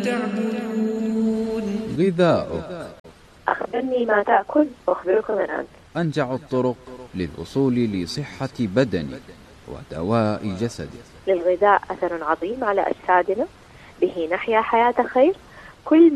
تعبدون. غذاؤك. أخبرني ما تأكل وأخبرك من أنت. أنجع الطرق للوصول لصحة بدنك ودواء جسدك. للغذاء أثر عظيم على أجسادنا، به نحيا حياة خير. كل